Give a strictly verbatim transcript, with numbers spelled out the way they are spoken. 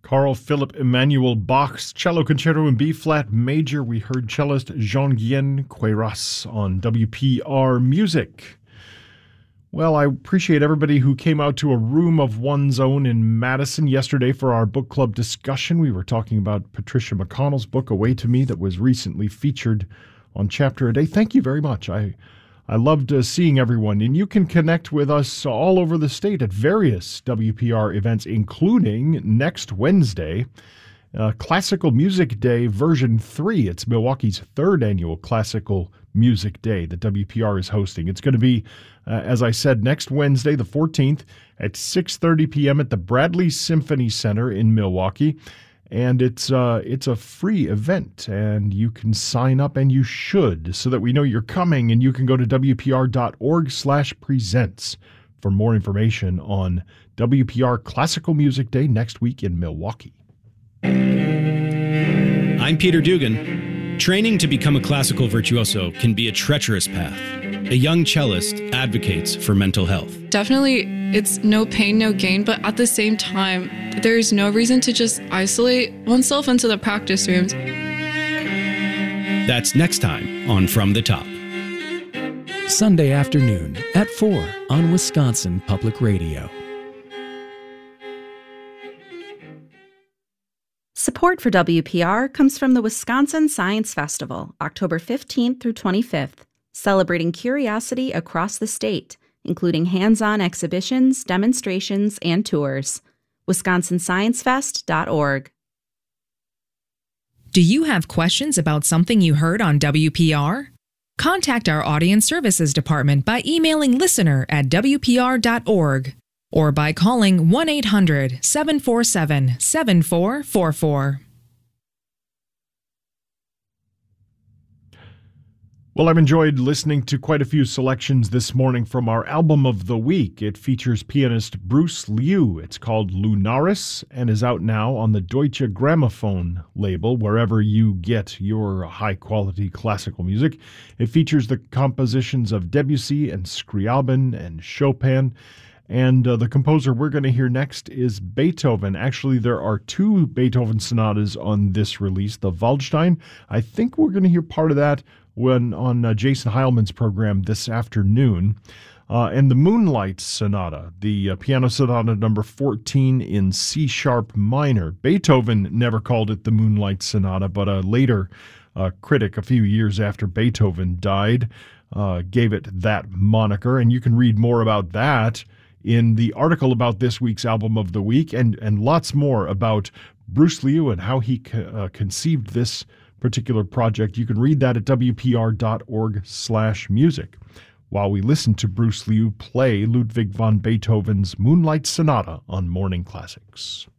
Carl Philipp Emanuel Bach's Cello Concerto in B-flat major. We heard cellist Jean-Guyen Queyras on W P R Music. Well, I appreciate everybody who came out to a room of one's own in Madison yesterday for our book club discussion. We were talking about Patricia McConnell's book, Away to Me, that was recently featured on Chapter a Day. Thank you very much. I I loved uh, seeing everyone, and you can connect with us all over the state at various W P R events, including next Wednesday, uh, Classical Music Day version three. It's Milwaukee's third annual Classical Music Day that W P R is hosting. It's going to be, uh, as I said, next Wednesday, the fourteenth, at six thirty p.m. at the Bradley Symphony Center in Milwaukee. And it's uh, it's a free event, and you can sign up, and you should, so that we know you're coming, and you can go to W P R dot org slash presents for more information on W P R Classical Music Day next week in Milwaukee. I'm Peter Dugan. Training to become a classical virtuoso can be a treacherous path. A young cellist advocates for mental health. Definitely, it's no pain, no gain, but at the same time, there's no reason to just isolate oneself into the practice rooms. That's next time on From the Top. Sunday afternoon at four on Wisconsin Public Radio. Support for W P R comes from the Wisconsin Science Festival, October fifteenth through twenty-fifth, celebrating curiosity across the state, including hands-on exhibitions, demonstrations, and tours. wisconsin science fest dot org. Do you have questions about something you heard on W P R? Contact our Audience Services Department by emailing listener at W P R dot org or by calling one eight hundred seven four seven seven four four four. Well, I've enjoyed listening to quite a few selections this morning from our album of the week. It features pianist Bruce Liu. It's called Lunaris and is out now on the Deutsche Grammophon label, wherever you get your high-quality classical music. It features the compositions of Debussy and Scriabin and Chopin. And uh, the composer we're going to hear next is Beethoven. Actually, there are two Beethoven sonatas on this release, the Waldstein. I think we're going to hear part of that when on uh, Jason Heilman's program this afternoon. Uh, and the Moonlight Sonata, the uh, piano sonata number fourteen in C-sharp minor. Beethoven never called it the Moonlight Sonata, but a later uh, critic, a few years after Beethoven died, uh, gave it that moniker. And you can read more about that in the article about this week's album of the week, and, and lots more about Bruce Liu and how he co- uh, conceived this particular project. You can read that at W P R dot org slash music. While we listen to Bruce Liu play Ludwig van Beethoven's Moonlight Sonata on Morning Classics.